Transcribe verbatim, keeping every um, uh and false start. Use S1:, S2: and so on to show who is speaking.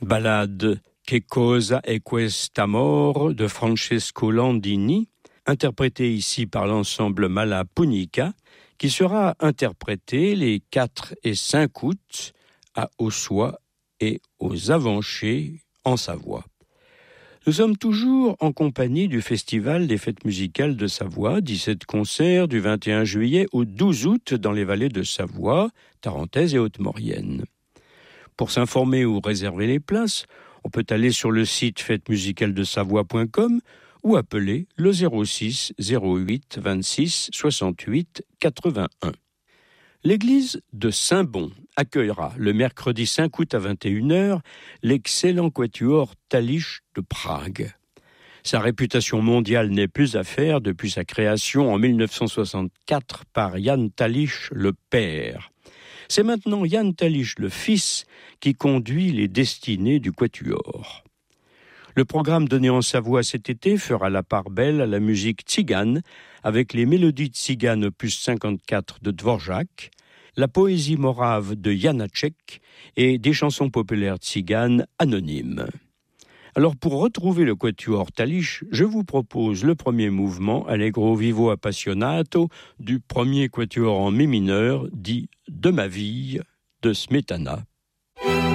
S1: Ballade Che cosa è quest'amor de Francesco Landini, interprétée ici par l'ensemble Mala Punica, qui sera interprété les quatre et cinq août à Ossois et aux Avanchers en Savoie. Nous sommes toujours en compagnie du Festival des Fêtes musicales de Savoie, dix-sept concerts du vingt et un juillet au douze août dans les vallées de Savoie, Tarentaise et Haute-Maurienne. Pour s'informer ou réserver les places, on peut aller sur le site fêtes musicales de savoie point com ou appeler le zéro six zéro huit vingt-six soixante-huit quatre-vingt-un. L'église de Saint-Bon accueillera le mercredi cinq août à vingt et une heures l'excellent quatuor Talich de Prague. Sa réputation mondiale n'est plus à faire depuis sa création en mille neuf cent soixante-quatre par Jan Talich le père. C'est maintenant Jan Talich le fils qui conduit les destinées du quatuor. Le programme donné en Savoie cet été fera la part belle à la musique tzigane avec les mélodies tziganes opus cinquante-quatre de Dvorak, la poésie morave de Janáček et des chansons populaires tziganes anonymes. Alors pour retrouver le quatuor Talich, je vous propose le premier mouvement Allegro vivo appassionato du premier quatuor en mi mineur dit De ma vie de Smetana.